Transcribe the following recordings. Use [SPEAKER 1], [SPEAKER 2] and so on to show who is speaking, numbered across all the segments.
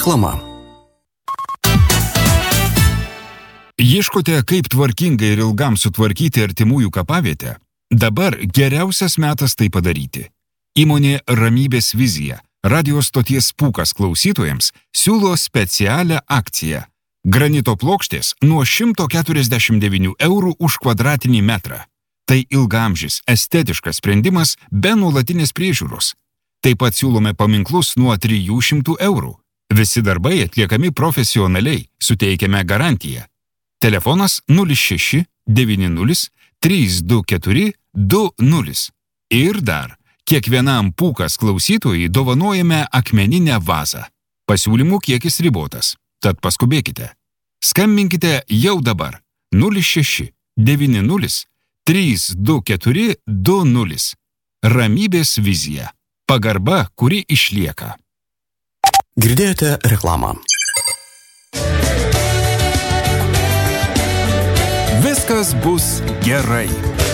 [SPEAKER 1] Reklama.
[SPEAKER 2] Ieškote, kaip tvarkingai ir ilgam sutvarkyti artimųjų kapavietę? Dabar geriausias metas tai padaryti. Įmonė Ramybės vizija, radio stoties Pūkas klausytojams, siūlo specialią akciją. Granito plokštės nuo 149 eurų už kvadratinį metrą. Tai ilgamžis, estetiškas sprendimas be nuolatinės priežiūros. Taip pat siūlome paminklus nuo 300 eurų. Visi darbai atliekami profesionaliai, suteikiame garantiją. Telefonas 06 90 324 20. Ir dar, kiekvienam Pūkas klausytojui dovanojame akmeninę vazą. Pasiūlymų kiekis ribotas, tad paskubėkite. Skambinkite jau dabar 06 90 324 20. Ramybės vizija. Pagarba, kuri išlieka.
[SPEAKER 1] Girdėjote reklamą.
[SPEAKER 2] Viskas bus gerai.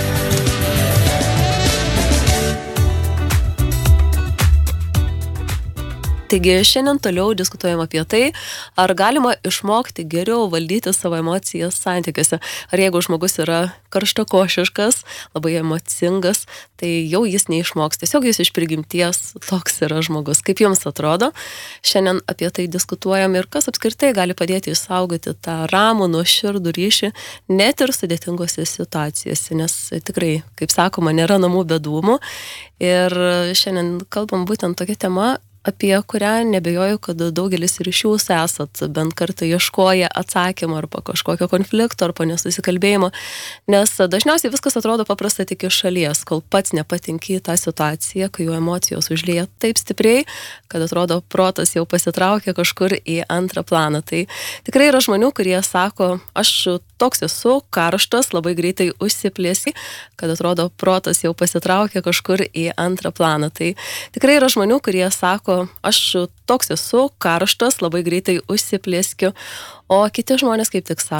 [SPEAKER 3] Taigi šiandien toliau diskutuojam apie tai, ar galima išmokti geriau valdyti savo emocijas santykiuose. Ar jeigu žmogus yra karštakošiškas, labai emocingas, tai jau jis neišmoks. Tiesiog jis iš prigimties toks yra žmogus. Kaip jums atrodo? Šiandien apie tai diskutuojam ir kas apskritai gali padėti išsaugoti tą ramų, nuoširdų ryšį, net ir sudėtingose situacijose, nes tikrai, kaip sakoma, nėra namų be dūmų. Ir šiandien kalbam būtent tokia tema, apie kurią nebejoju, kad daugelis ir iš jūsų esat bent kartą ieškoję atsakymą arba kažkokio konflikto arba nesusikalbėjimo, nes dažniausiai viskas atrodo paprasta tik iš šalies, kol pats nepatinki į tą situaciją, kai jų emocijos užlieja taip stipriai, kad atrodo protas jau pasitraukia kažkur į antrą planą. Tai tikrai yra žmonių, kurie sako, aš toks esu, karštas, labai greitai užsiplėsi, kad atrodo protas jau pasitraukia kažkur į antrą planą. Tai tikrai yra žmonių, kurie sako, aš toks esu, karštas, labai greitai užsiplėskiu, o kiti žmonės kaip tik sako,